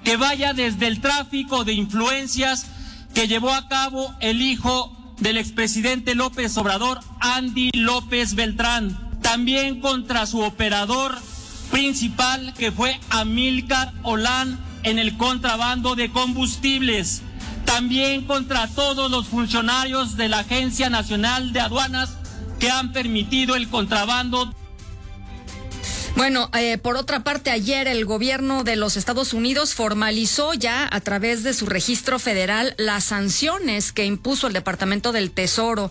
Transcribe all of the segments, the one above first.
que vaya desde el tráfico de influencias que llevó a cabo el hijo del expresidente López Obrador, Andy López Beltrán, también contra su operador principal, que fue Amílcar Olán, en el contrabando de combustibles, también contra todos los funcionarios de la Agencia Nacional de Aduanas que han permitido el contrabando. Bueno, por otra parte, ayer el gobierno de los Estados Unidos formalizó ya a través de su registro federal las sanciones que impuso el Departamento del Tesoro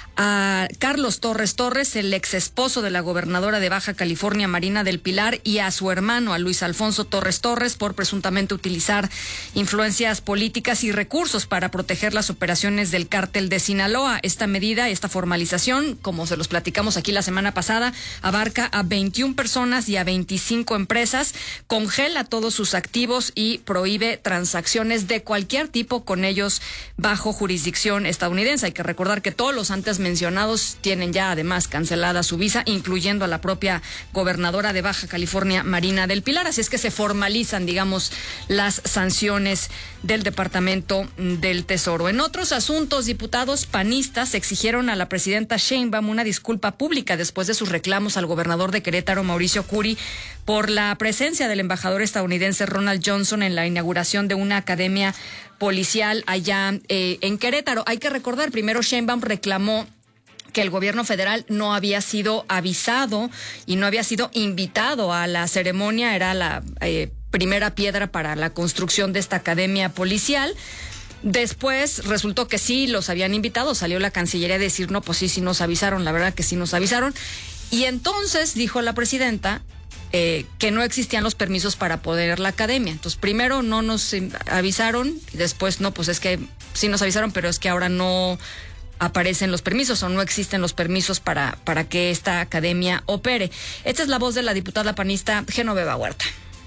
a Carlos Torres Torres, el ex esposo de la gobernadora de Baja California, Marina del Pilar, y a su hermano, a Luis Alfonso Torres Torres, por presuntamente utilizar influencias políticas y recursos para proteger las operaciones del cártel de Sinaloa. Esta medida, esta formalización, como se los platicamos aquí la semana pasada, abarca a 21 personas y a 25 empresas, congela todos sus activos y prohíbe transacciones de cualquier tipo con ellos bajo jurisdicción estadounidense. Hay que recordar que todos los antes mencionados tienen ya además cancelada su visa, incluyendo a la propia gobernadora de Baja California, Marina del Pilar. Así es que se formalizan, digamos, las sanciones del Departamento del Tesoro. En otros asuntos, diputados panistas exigieron a la presidenta Sheinbaum una disculpa pública después de sus reclamos al gobernador de Querétaro, Mauricio Curi, por la presencia del embajador estadounidense Ronald Johnson en la inauguración de una academia policial allá en Querétaro. Hay que recordar, primero Sheinbaum reclamó que el gobierno federal no había sido avisado y no había sido invitado a la ceremonia. Era la primera piedra para la construcción de esta academia policial. Después resultó que sí los habían invitado. Salió la Cancillería a decir, no, pues sí nos avisaron. La verdad que sí nos avisaron. Y entonces dijo la presidenta que no existían los permisos para poner la academia. Entonces, primero no nos avisaron y después no, pues es que sí nos avisaron, pero es que ahora no aparecen los permisos o no existen los permisos para que esta academia opere. Esta es la voz de la diputada panista Genoveva Huerta.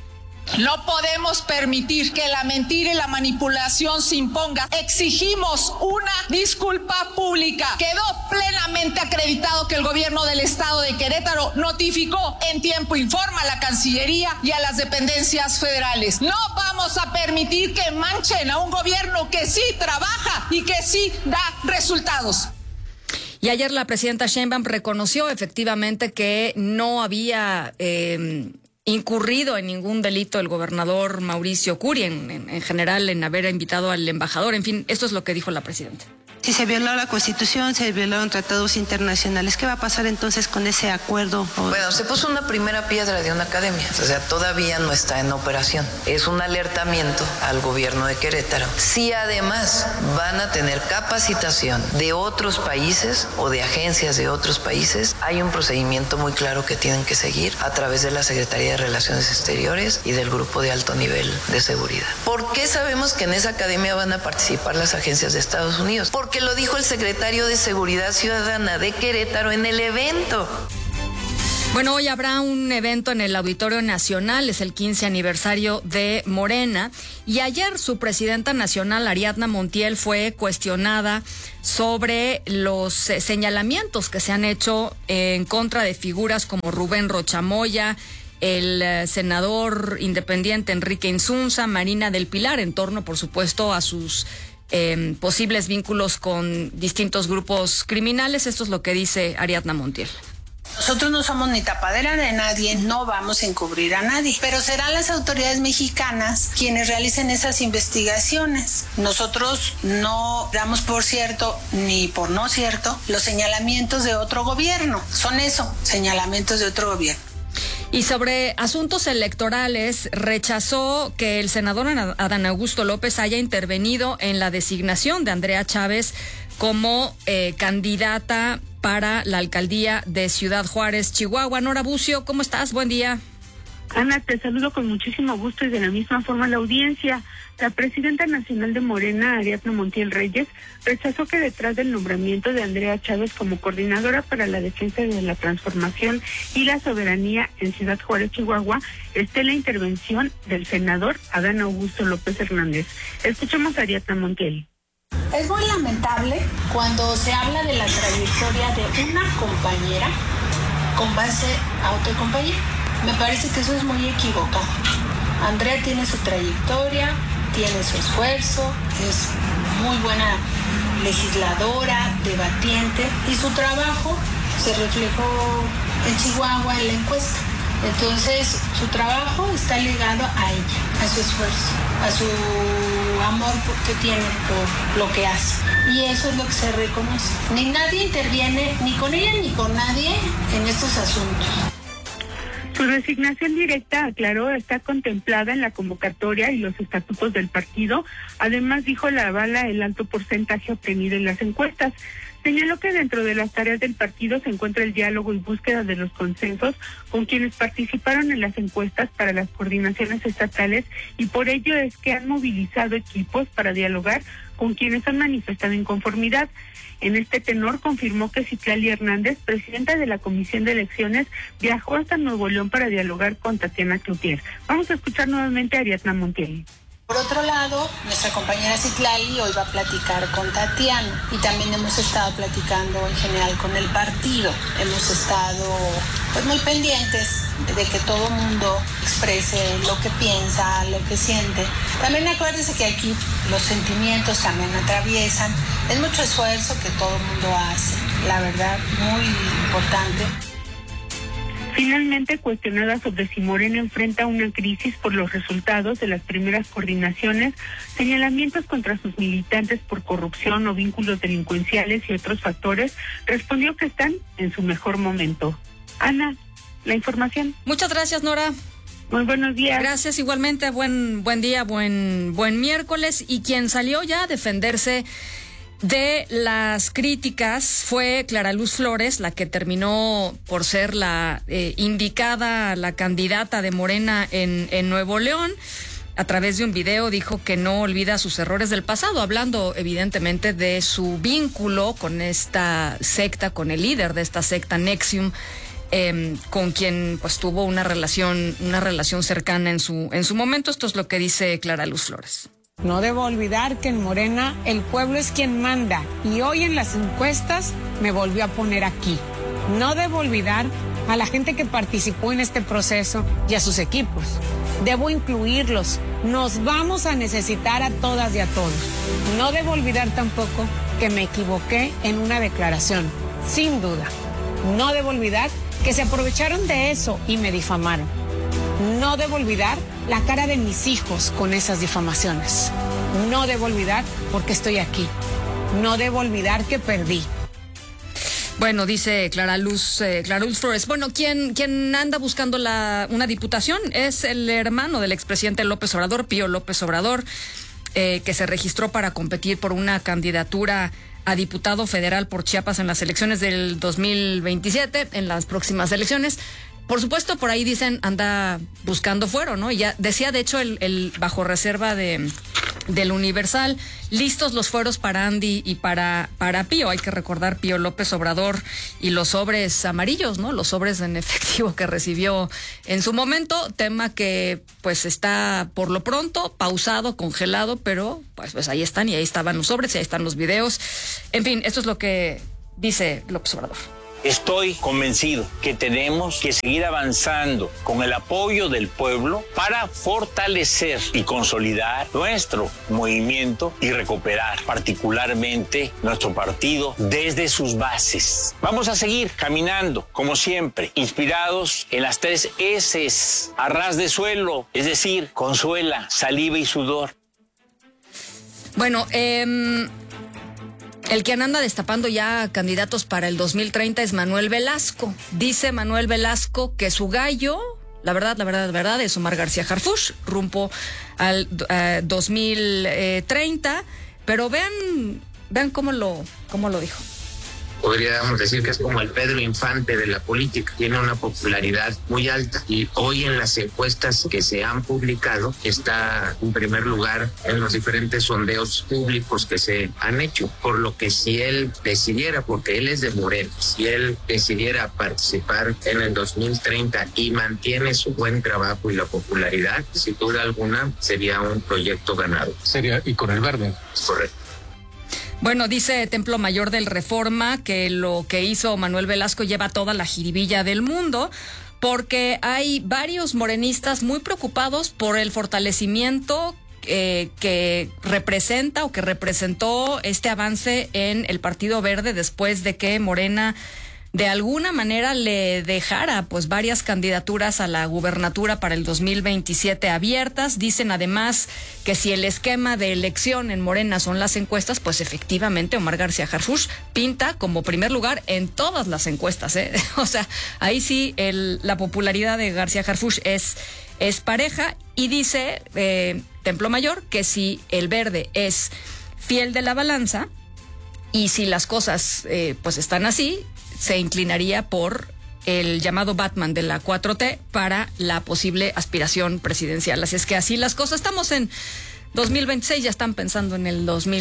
No podemos permitir que la mentira y la manipulación se imponga. Exigimos una disculpa pública. Quedó plenamente acreditado que el gobierno del estado de Querétaro notificó en tiempo y forma a la Cancillería y a las dependencias federales. No vamos a permitir que manchen a un gobierno que sí trabaja y que sí da resultados. Y ayer la presidenta Sheinbaum reconoció efectivamente que no había incurrido en ningún delito el gobernador Mauricio Curi, en general en haber invitado al embajador. En fin, esto es lo que dijo la presidenta. Si se violó la Constitución, se violaron tratados internacionales, ¿qué va a pasar entonces con ese acuerdo? Bueno, se puso una primera piedra de una academia, o sea, todavía no está en operación. Es un alertamiento al gobierno de Querétaro. Si además van a tener capacitación de otros países o de agencias de otros países, hay un procedimiento muy claro que tienen que seguir a través de la Secretaría de Relaciones Exteriores y del Grupo de Alto Nivel de Seguridad. ¿Por qué sabemos que en esa academia van a participar las agencias de Estados Unidos? Porque lo dijo el secretario de Seguridad Ciudadana de Querétaro en el evento. Bueno, hoy habrá un evento en el Auditorio Nacional, es el 15 aniversario de Morena, y ayer su presidenta nacional, Ariadna Montiel, fue cuestionada sobre los señalamientos que se han hecho en contra de figuras como Rubén Rocha Moya, el senador independiente Enrique Insunza, Marina del Pilar, en torno, por supuesto, a sus posibles vínculos con distintos grupos criminales. Esto es lo que dice Ariadna Montiel. Nosotros no somos ni tapadera de nadie, no vamos a encubrir a nadie, pero serán las autoridades mexicanas quienes realicen esas investigaciones. Nosotros no damos por cierto ni por no cierto los señalamientos de otro gobierno. Son eso, señalamientos de otro gobierno. Y sobre asuntos electorales, rechazó que el senador Adán Augusto López haya intervenido en la designación de Andrea Chávez como candidata para la alcaldía de Ciudad Juárez, Chihuahua. Nora Bucio, ¿cómo estás? Buen día. Ana, te saludo con muchísimo gusto y de la misma forma la audiencia. La presidenta nacional de Morena, Ariadna Montiel Reyes, rechazó que detrás del nombramiento de Andrea Chávez como coordinadora para la defensa de la transformación y la soberanía en Ciudad Juárez, Chihuahua, esté la intervención del senador Adán Augusto López Hernández. Escuchemos a Ariadna Montiel. Es muy lamentable cuando se habla de la trayectoria de una compañera con base a otra compañera. Me parece que eso es muy equivocado. Andrea tiene su trayectoria, tiene su esfuerzo, es muy buena legisladora, debatiente, y su trabajo se reflejó en Chihuahua en la encuesta. Entonces, su trabajo está ligado a ella, a su esfuerzo, a su amor que tiene por lo que hace. Y eso es lo que se reconoce. Ni nadie interviene, ni con ella ni con nadie, en estos asuntos. Su resignación directa, aclaró, está contemplada en la convocatoria y los estatutos del partido. Además, dijo, la avala el alto porcentaje obtenido en las encuestas. Señaló que dentro de las tareas del partido se encuentra el diálogo y búsqueda de los consensos con quienes participaron en las encuestas para las coordinaciones estatales, y por ello es que han movilizado equipos para dialogar con quienes han manifestado inconformidad. En este tenor confirmó que Citlali Hernández, presidenta de la Comisión de Elecciones, viajó hasta Nuevo León para dialogar con Tatiana Cloutier. Vamos a escuchar nuevamente a Ariadna Montiel. Por otro lado, nuestra compañera Citlali hoy va a platicar con Tatiana, y también hemos estado platicando en general con el partido. Hemos estado muy pendientes de que todo mundo exprese lo que piensa, lo que siente. También acuérdense que aquí los sentimientos también atraviesan. Es mucho esfuerzo que todo el mundo hace, la verdad, muy importante. Finalmente, cuestionada sobre si Morena enfrenta una crisis por los resultados de las primeras coordinaciones, señalamientos contra sus militantes por corrupción o vínculos delincuenciales y otros factores, respondió que están en su mejor momento. Ana, la información. Muchas gracias, Nora. Muy buenos días. Gracias, igualmente. Buen día, buen miércoles. Y quien salió ya a defenderse de las críticas fue Clara Luz Flores, la que terminó por ser la indicada, la candidata de Morena en Nuevo León. A través de un video dijo que no olvida sus errores del pasado, hablando evidentemente de su vínculo con esta secta, con el líder de esta secta, NXIVM, con quien pues tuvo una relación cercana en su momento. Esto es lo que dice Clara Luz Flores. No debo olvidar que en Morena el pueblo es quien manda, y hoy en las encuestas me volvió a poner aquí. No debo olvidar a la gente que participó en este proceso y a sus equipos. Debo incluirlos. Nos vamos a necesitar a todas y a todos. No debo olvidar tampoco que me equivoqué en una declaración, sin duda. No debo olvidar que se aprovecharon de eso y me difamaron. No debo olvidar la cara de mis hijos con esas difamaciones. No debo olvidar porque estoy aquí. No debo olvidar que perdí. Bueno, dice Clara Luz Flores. Bueno, quien anda buscando una diputación es el hermano del expresidente López Obrador, Pío López Obrador, que se registró para competir por una candidatura a diputado federal por Chiapas en las elecciones del 2027, en las próximas elecciones. Por supuesto, por ahí dicen anda buscando fuero, ¿no? Y ya decía, de hecho, el bajo reserva del Universal, listos los fueros para Andy y para Pío. Hay que recordar Pío López Obrador y los sobres amarillos, ¿no? Los sobres en efectivo que recibió en su momento, tema que pues está por lo pronto pausado, congelado, pero pues ahí están, y ahí estaban los sobres y ahí están los videos. En fin, esto es lo que dice López Obrador. Estoy convencido que tenemos que seguir avanzando con el apoyo del pueblo para fortalecer y consolidar nuestro movimiento y recuperar particularmente nuestro partido desde sus bases. Vamos a seguir caminando, como siempre, inspirados en las 3 S's, a ras de suelo, es decir, consuela, saliva y sudor. Bueno, el que anda destapando ya candidatos para el 2030 es Manuel Velasco. Dice Manuel Velasco que su gallo, la verdad, es Omar García Harfuch, rumbo al 2030. Pero vean cómo lo dijo. Podríamos decir que es como el Pedro Infante de la política. Tiene una popularidad muy alta y hoy en las encuestas que se han publicado está en primer lugar en los diferentes sondeos públicos que se han hecho. Por lo que si él decidiera, porque él es de Morena, si él decidiera participar en el 2030 y mantiene su buen trabajo y la popularidad, sin duda alguna sería un proyecto ganado. Sería, y con el verde. Correcto. Bueno, dice Templo Mayor del Reforma que lo que hizo Manuel Velasco lleva toda la jiribilla del mundo, porque hay varios morenistas muy preocupados por el fortalecimiento que representa o que representó este avance en el Partido Verde después de que Morena de alguna manera le dejara pues varias candidaturas a la gubernatura para el 2027 abiertas. Dicen además que si el esquema de elección en Morena son las encuestas, pues efectivamente Omar García Harfuch pinta como primer lugar en todas las encuestas, ¿eh? O sea, ahí sí la popularidad de García Harfuch es pareja, y dice Templo Mayor que si el Verde es fiel de la balanza y si las cosas pues están así, se inclinaría por el llamado Batman de la 4T para la posible aspiración presidencial. Así es que así las cosas. Estamos en 2026, ya están pensando en el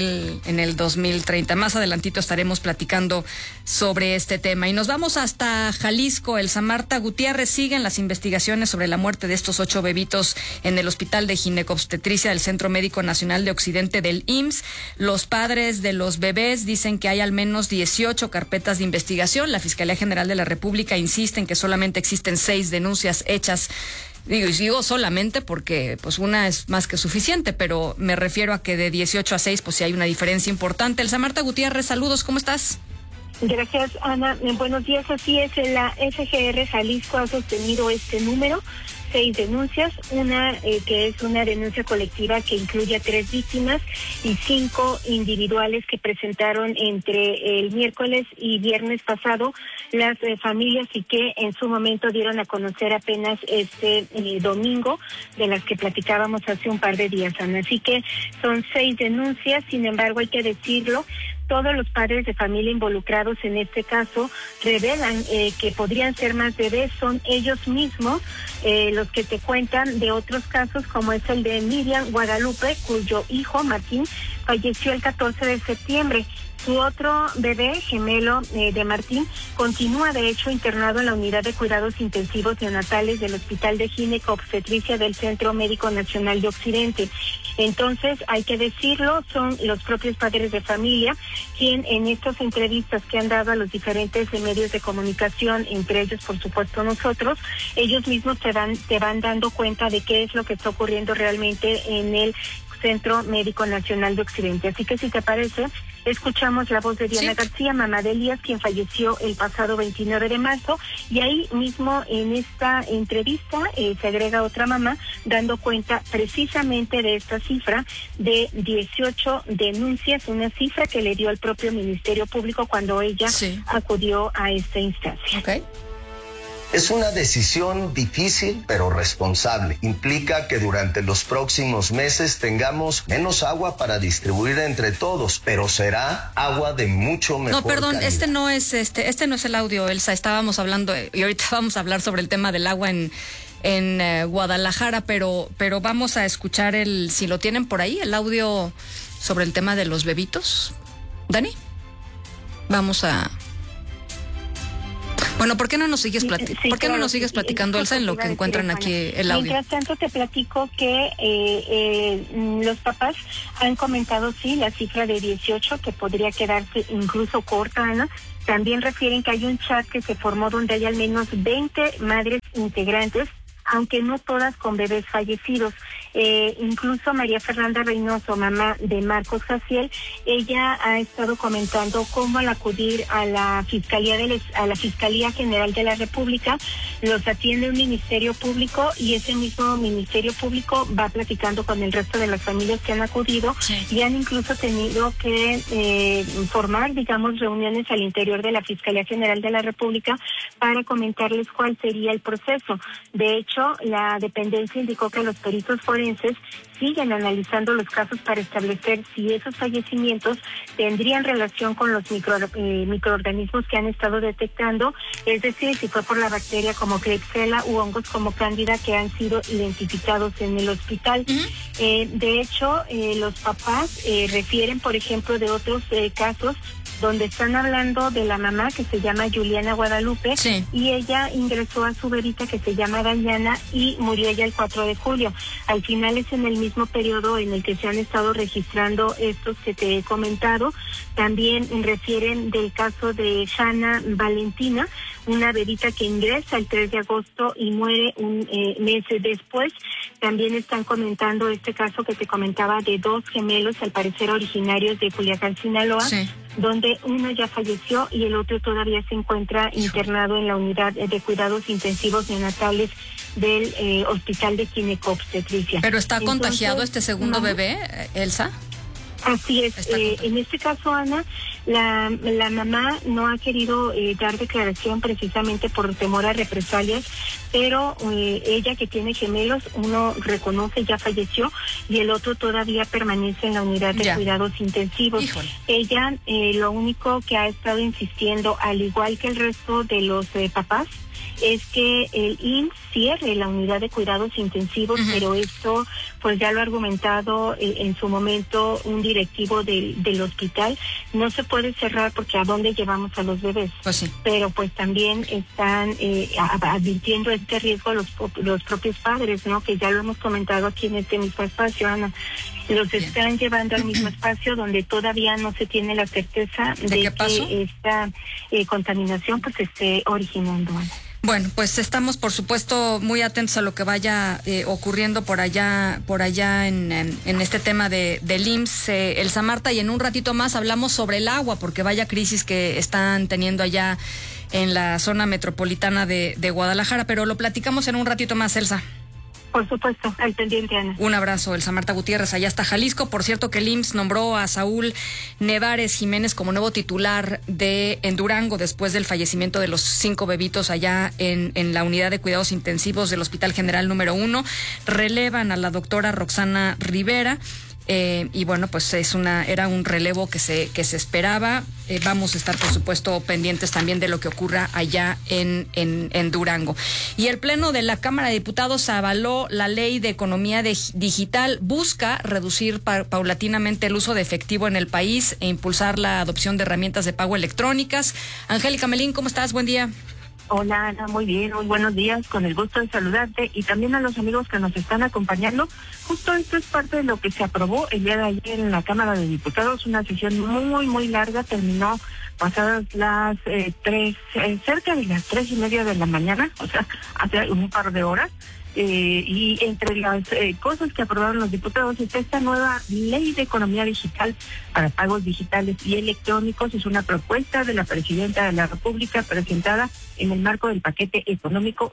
2030. Más adelantito estaremos platicando sobre este tema. Y nos vamos hasta Jalisco. Elsa Marta Gutiérrez, siguen las investigaciones sobre la muerte de estos 8 bebitos en el Hospital de Ginecobstetricia del Centro Médico Nacional de Occidente del IMSS. Los padres de los bebés dicen que hay al menos 18 carpetas de investigación. La Fiscalía General de la República insiste en que solamente existen 6 denuncias hechas. Digo solamente porque pues una es más que suficiente, pero me refiero a que de 18 a 6 pues sí hay una diferencia importante. Elsa Marta Gutiérrez, saludos, ¿cómo estás? Gracias, Ana. Buenos días. Así es, la FGR Jalisco ha sostenido este número, 6 denuncias, una que es una denuncia colectiva que incluye a 3 víctimas y 5 individuales que presentaron entre el miércoles y viernes pasado las familias, y que en su momento dieron a conocer apenas este domingo, de las que platicábamos hace un par de días, Ana. Así que son 6 denuncias. Sin embargo, hay que decirlo, todos los padres de familia involucrados en este caso revelan que podrían ser más bebés. Son ellos mismos los que te cuentan de otros casos, como es el de Miriam Guadalupe, cuyo hijo Martín falleció el 14 de septiembre. Su otro bebé, gemelo de Martín, continúa de hecho internado en la unidad de cuidados intensivos neonatales del Hospital de Ginecobstetricia del Centro Médico Nacional de Occidente. Entonces, hay que decirlo, son los propios padres de familia quien en estas entrevistas que han dado a los diferentes medios de comunicación, entre ellos por supuesto nosotros, ellos mismos te van dando cuenta de qué es lo que está ocurriendo realmente en el Centro Médico Nacional de Occidente. Así que si te parece, escuchamos la voz de Diana García, mamá de Elías, quien falleció el pasado 29 de marzo, y ahí mismo en esta entrevista se agrega otra mamá dando cuenta precisamente de esta cifra de 18 denuncias, una cifra que le dio el propio Ministerio Público cuando ella acudió a esta instancia. Okay. Es una decisión difícil, pero responsable. Implica que durante los próximos meses tengamos menos agua para distribuir entre todos, pero será agua de mucho mejor calidad. No, perdón, este no es el audio, Elsa. Estábamos hablando, y ahorita vamos a hablar sobre el tema del agua en Guadalajara, pero vamos a escuchar si lo tienen por ahí, el audio sobre el tema de los bebitos. ¿Dani? Vamos a... Bueno, ¿por qué no nos sigues platicando, Elsa, en lo que encuentran aquí el audio? Mientras tanto, te platico que los papás han comentado, la cifra de 18, que podría quedarse incluso corta, Ana. También refieren que hay un chat que se formó donde hay al menos 20 madres integrantes, aunque no todas con bebés fallecidos. Incluso María Fernanda Reynoso, mamá de Marcos Jaciel, ella ha estado comentando cómo al acudir a la Fiscalía General de la República los atiende un Ministerio Público, y ese mismo Ministerio Público va platicando con el resto de las familias que han acudido y han incluso tenido que formar, digamos, reuniones al interior de la Fiscalía General de la República para comentarles cuál sería el proceso. De hecho, la dependencia indicó que los peritos forenses siguen analizando los casos para establecer si esos fallecimientos tendrían relación con los microorganismos que han estado detectando, es decir, si fue por la bacteria como Klebsiella u hongos como Cándida que han sido identificados en el hospital. De hecho, los papás refieren, por ejemplo, de otros casos donde están hablando de la mamá que se llama Juliana Guadalupe, y ella ingresó a su bebita que se llama Dayana y murió ella el 4 de julio. Al final es en el mismo periodo en el que se han estado registrando estos que te he comentado. También refieren del caso de Shana Valentina, una bebita que ingresa el 3 de agosto y muere un mes después. También están comentando este caso que te comentaba de 2 gemelos, al parecer originarios de Culiacán, Sinaloa, sí, donde uno ya falleció y el otro todavía se encuentra internado en la unidad de cuidados intensivos neonatales del Hospital de Ginecobstetricia. ¿Pero está contagiado este segundo bebé, Elsa? Así es. En este caso, Ana, la mamá no ha querido dar declaración precisamente por temor a represalias, pero ella, que tiene gemelos, uno reconoce ya falleció y el otro todavía permanece en la unidad de cuidados intensivos. Híjole. Ella lo único que ha estado insistiendo, al igual que el resto de los papás, es que el IMSS cierre la unidad de cuidados intensivos, pero esto pues ya lo ha argumentado en su momento un directivo del hospital. No se puede cerrar porque ¿a dónde llevamos a los bebés? Pues sí. Pero pues también están advirtiendo este riesgo a los propios padres, ¿no? Que ya lo hemos comentado aquí en este mismo espacio, Ana. Los están llevando al mismo espacio donde todavía no se tiene la certeza de que esta contaminación pues esté originando, Ana. Bueno, pues estamos, por supuesto, muy atentos a lo que vaya ocurriendo por allá en este tema del IMSS, Elsa Marta, y en un ratito más hablamos sobre el agua, porque vaya crisis que están teniendo allá en la zona metropolitana de Guadalajara, pero lo platicamos en un ratito más, Elsa. Por supuesto, al pendiente, Ana. Un abrazo, Elsa Marta Gutiérrez, allá está Jalisco. Por cierto que el IMSS nombró a Saúl Nevares Jiménez como nuevo titular en Durango después del fallecimiento de los 5 bebitos allá en la unidad de cuidados intensivos del Hospital General número 1. Relevan a la doctora Roxana Rivera. Y bueno, pues era un relevo que se esperaba. Vamos a estar, por supuesto, pendientes también de lo que ocurra allá en Durango. Y el Pleno de la Cámara de Diputados avaló la Ley de Economía Digital. Busca reducir paulatinamente el uso de efectivo en el país e impulsar la adopción de herramientas de pago electrónicas. Angélica Melín, ¿cómo estás? Buen día. Hola, Ana, muy bien, muy buenos días, con el gusto de saludarte y también a los amigos que nos están acompañando. Justo esto es parte de lo que se aprobó el día de ayer en la Cámara de Diputados, una sesión muy, muy larga, terminó pasadas las cerca de las 3:30 de la mañana, o sea, hace un par de horas. Y entre las cosas que aprobaron los diputados está esta nueva Ley de Economía Digital para pagos digitales y electrónicos. Es una propuesta de la Presidenta de la República presentada en el marco del paquete económico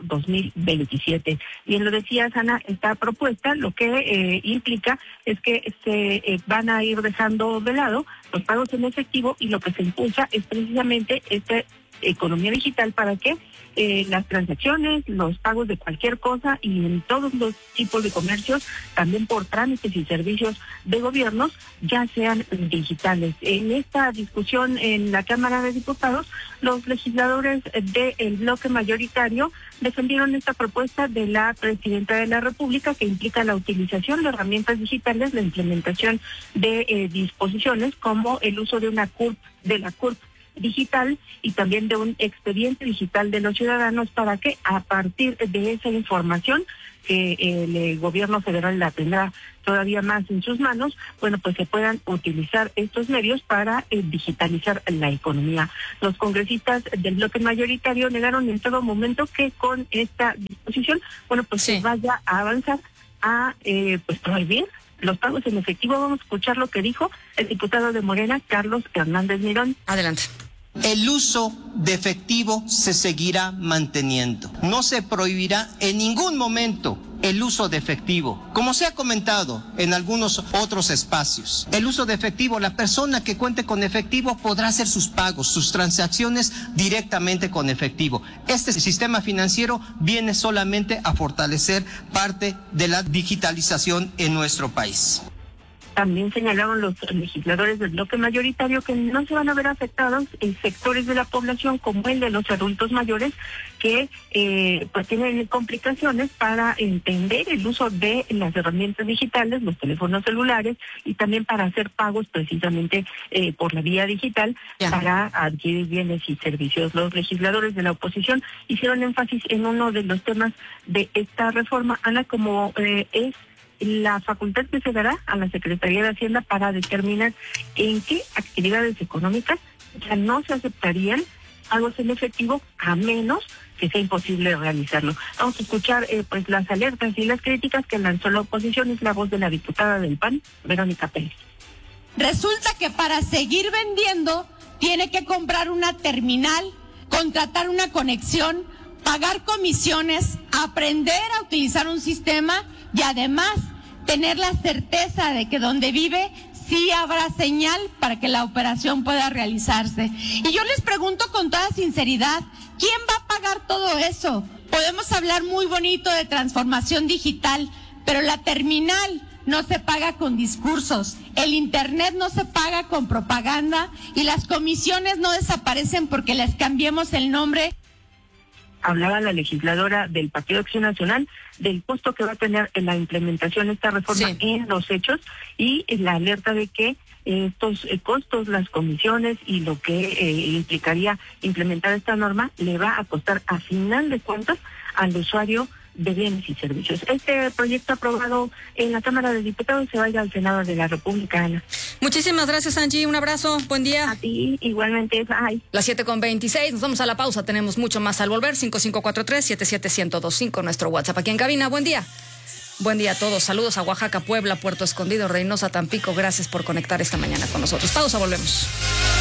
2027. Bien lo decías, Ana, esta propuesta lo que implica es que se van a ir dejando de lado los pagos en efectivo y lo que se impulsa es precisamente esta economía digital para que las transacciones, los pagos de cualquier cosa y en todos los tipos de comercios, también por trámites y servicios de gobiernos, ya sean digitales. En esta discusión en la Cámara de Diputados, los legisladores del bloque mayoritario defendieron esta propuesta de la Presidenta de la República que implica la utilización de herramientas digitales, la implementación de disposiciones como el uso de la CURP digital y también de un expediente digital de los ciudadanos para que a partir de esa información que el gobierno federal la tendrá todavía más en sus manos, bueno, pues se puedan utilizar estos medios para digitalizar la economía. Los congresistas del bloque mayoritario negaron en todo momento que con esta disposición, bueno, pues se vaya a avanzar a pues prohibir los pagos en efectivo. Vamos a escuchar lo que dijo el diputado de Morena, Carlos Hernández Mirón. Adelante. El uso de efectivo se seguirá manteniendo. No se prohibirá en ningún momento el uso de efectivo. Como se ha comentado en algunos otros espacios, el uso de efectivo, la persona que cuente con efectivo podrá hacer sus pagos, sus transacciones directamente con efectivo. Este sistema financiero viene solamente a fortalecer parte de la digitalización en nuestro país. También señalaron los legisladores del bloque mayoritario que no se van a ver afectados en sectores de la población como el de los adultos mayores que pues tienen complicaciones para entender el uso de las herramientas digitales, los teléfonos celulares y también para hacer pagos precisamente por la vía digital para adquirir bienes y servicios. Los legisladores de la oposición hicieron énfasis en uno de los temas de esta reforma, Ana, como es la facultad que se dará a la Secretaría de Hacienda para determinar en qué actividades económicas ya no se aceptarían pagos en efectivo, a menos que sea imposible realizarlo. Vamos a escuchar pues las alertas y las críticas que lanzó la oposición. Es la voz de la diputada del PAN, Verónica Pérez. Resulta que para seguir vendiendo tiene que comprar una terminal, contratar una conexión, pagar comisiones, aprender a utilizar un sistema y además tener la certeza de que donde vive sí habrá señal para que la operación pueda realizarse. Y yo les pregunto con toda sinceridad, ¿quién va a pagar todo eso? Podemos hablar muy bonito de transformación digital, pero la terminal no se paga con discursos, el internet no se paga con propaganda y las comisiones no desaparecen porque les cambiemos el nombre. Hablaba la legisladora del Partido Acción Nacional del costo que va a tener en la implementación de esta reforma en los hechos y la alerta de que estos costos, las comisiones y lo que implicaría implementar esta norma le va a costar a final de cuentas al usuario de bienes y servicios. Este proyecto aprobado en la Cámara de Diputados se va a ir al Senado de la República, Ana. Muchísimas gracias, Angie. Un abrazo. Buen día. A ti, igualmente. Bye. Las 7:26. Nos vamos a la pausa. Tenemos mucho más al volver. 5543-77125, nuestro WhatsApp aquí en cabina. Buen día. Buen día a todos. Saludos a Oaxaca, Puebla, Puerto Escondido, Reynosa, Tampico. Gracias por conectar esta mañana con nosotros. Pausa, volvemos.